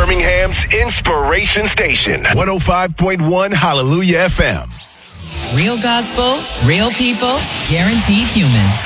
Birmingham's Inspiration Station. 105.1 Hallelujah FM. Real gospel, real people, guaranteed human.